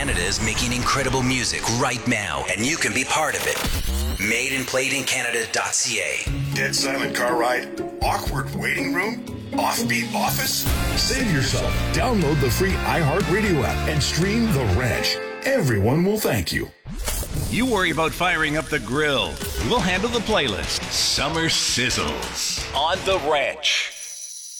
Canada is making incredible music right now, and you can be part of it. MadeandPlayedInCanada.ca. Dead silent car ride? Awkward waiting room? Offbeat office? Save yourself. Download the free iHeartRadio app and stream The Ranch. Everyone will thank you. You worry about firing up the grill. We'll handle the playlist. Summer Sizzles on The Ranch.